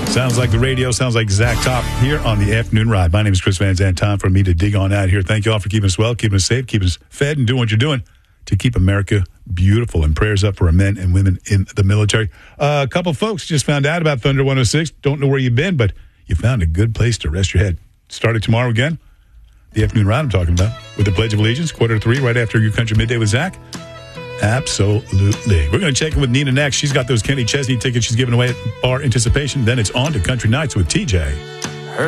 Sounds like the radio, sounds like Zach Top here on the Afternoon Ride. My name is Chris Van Zandt. Time for me to dig on out here. Thank you all for keeping us well, keeping us safe, keeping us fed, and doing what you're doing to keep America beautiful. And prayers up for our men and women in the military. A couple folks just found out about Thunder 106. Don't know where you've been, but you found a good place to rest your head. Started tomorrow again. The Afternoon Ride I'm talking about with the Pledge of Allegiance, 2:45, right after Your Country Midday with Zach. Absolutely. We're going to check in with Nina next. She's got those Kenny Chesney tickets she's giving away at Bar Anticipation. Then it's on to Country Nights with TJ.